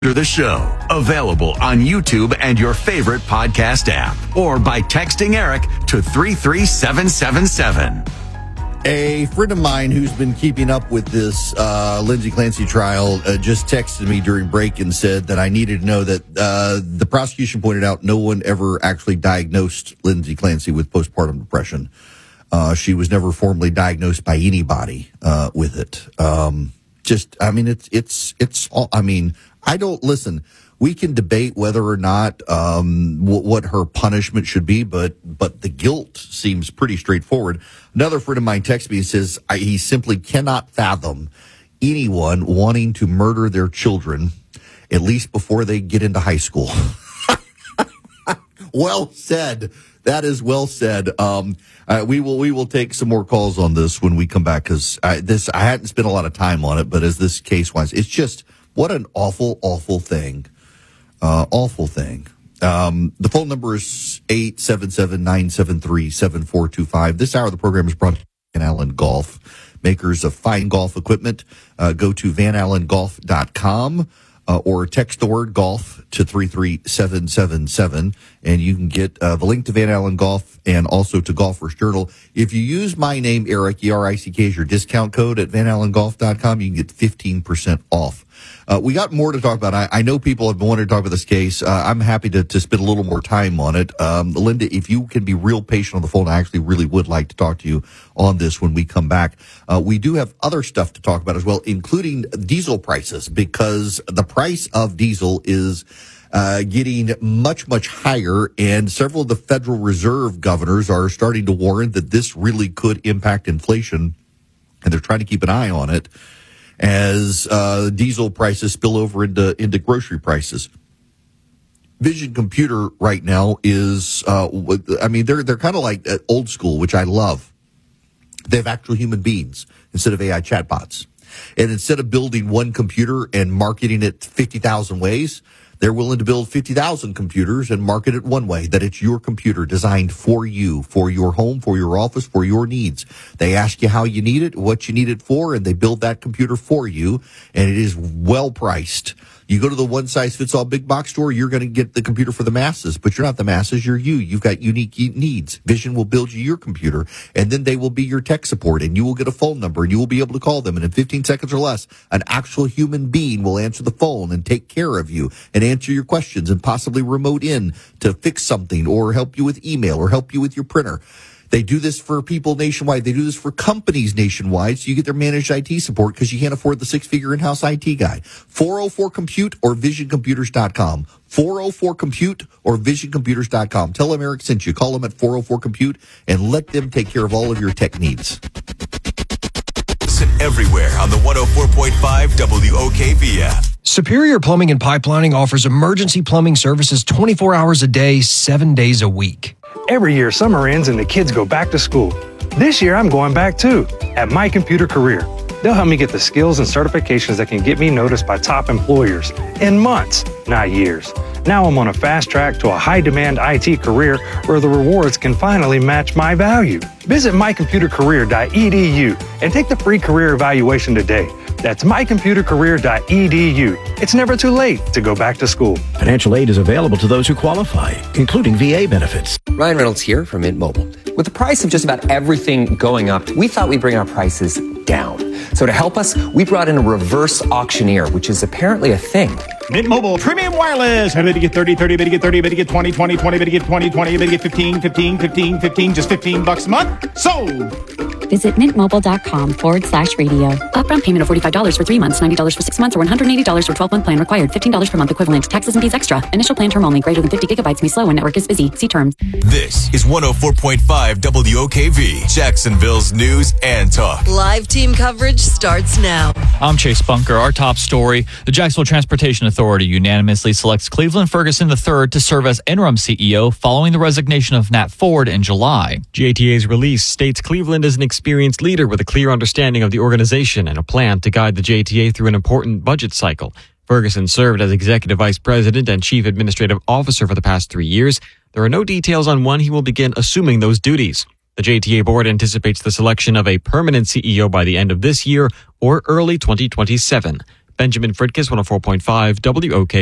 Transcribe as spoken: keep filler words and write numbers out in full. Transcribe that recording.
The show, available on YouTube and your favorite podcast app, or by texting Eric to three three seven seven seven. A friend of mine who's been keeping up with this uh, Lindsay Clancy trial uh, just texted me during break and said that I needed to know that uh, the prosecution pointed out no one ever actually diagnosed Lindsay Clancy with postpartum depression. Uh, she was never formally diagnosed by anybody uh, with it. Um, just, I mean, it's, it's, it's all, I mean, I don't listen. We can debate whether or not um, w- what her punishment should be, but but the guilt seems pretty straightforward. Another friend of mine texts me and says I, he simply cannot fathom anyone wanting to murder their children, at least before they get into high school. Well said. That is well said. Um, uh, we will we will take some more calls on this when we come back, because this I hadn't spent a lot of time on it, but as this case was, it's just. What an awful, awful thing. Uh, awful thing. Um, the phone number is eight seven seven, nine seven three, seven four two five. This hour of the program is brought to you by Van Allen Golf, makers of fine golf equipment. Uh, go to van allen golf dot com uh, or text the word golf to three three seven seven seven, and you can get uh, the link to Van Allen Golf and also to Golfers Journal. If you use my name, Eric, E R I C K, as your discount code at van allen golf dot com, you can get fifteen percent off. Uh, we got more to talk about. I, I know people have been wanting to talk about this case. Uh, I'm happy to, to spend a little more time on it. Um, Linda, if you can be real patient on the phone, I actually really would like to talk to you on this when we come back. Uh, we do have other stuff to talk about as well, including diesel prices, because the price of diesel is uh, getting much, much higher, and several of the Federal Reserve governors are starting to warn that this really could impact inflation, and they're trying to keep an eye on it as uh, diesel prices spill over into, into grocery prices. Vision Computer right now is, uh, I mean, they're they're kind of like old school, which I love. They have actual human beings instead of A I chatbots. And instead of building one computer and marketing it fifty thousand ways, they're willing to build fifty thousand computers and market it one way, that it's your computer designed for you, for your home, for your office, for your needs. They ask you how you need it, what you need it for, and they build that computer for you, and it is well priced. You go to the one-size-fits-all big box store, you're going to get the computer for the masses, but you're not the masses, you're you. You've got unique needs. Vision will build you your computer, and then they will be your tech support, and you will get a phone number, and you will be able to call them, and in fifteen seconds or less, an actual human being will answer the phone and take care of you and answer your questions and possibly remote in to fix something or help you with email or help you with your printer. They do this for people nationwide. They do this for companies nationwide, so you get their managed I T support because you can't afford the six-figure in-house I T guy. four oh four compute or vision computers dot com. four oh four compute or vision computers dot com. Tell them Eric sent you. Call them at four oh four compute and let them take care of all of your tech needs. Listen everywhere on the one oh four point five W O K V app. Superior Plumbing and Pipelining offers emergency plumbing services twenty-four hours a day, seven days a week. Every year, summer ends and the kids go back to school. This year, I'm going back too, at My Computer Career. They'll help me get the skills and certifications that can get me noticed by top employers in months, not years. Now I'm on a fast track to a high-demand I T career where the rewards can finally match my value. Visit my computer career dot e d u and take the free career evaluation today. That's my computer career dot e d u. It's never too late to go back to school. Financial aid is available to those who qualify, including V A benefits. Ryan Reynolds here from Mint Mobile. With the price of just about everything going up, we thought we'd bring our prices down. So to help us, we brought in a reverse auctioneer, which is apparently a thing. Mint Mobile Premium Wireless. How to get thirty, thirty, better get thirty, better get twenty, twenty, twenty, better get twenty, twenty, better get fifteen, fifteen, fifteen, fifteen, just fifteen bucks a month. Sold! Visit mintmobile.com forward slash radio. Upfront payment of forty-five dollars for three months, ninety dollars for six months, or one hundred eighty dollars for twelve-month plan required. fifteen dollars per month equivalent. Taxes and fees extra. Initial plan term only. Greater than fifty gigabytes may slow when network is busy. See terms. This is one oh four point five W O K V, Jacksonville's news and talk. Live team coverage starts now. I'm Chase Bunker. Our top story, the Jacksonville Transportation Authority unanimously selects Cleveland Ferguson the third to serve as interim C E O following the resignation of Nat Ford in July. J A T A's release states Cleveland is an experienced leader with a clear understanding of the organization and a plan to guide the J A T A through an important budget cycle. Ferguson served as Executive Vice President and Chief Administrative Officer for the past three years. There are no details on when he will begin assuming those duties. The J T A board anticipates the selection of a permanent C E O by the end of this year or early twenty twenty-seven. Benjamin Fritkiss, one oh four point five W O K.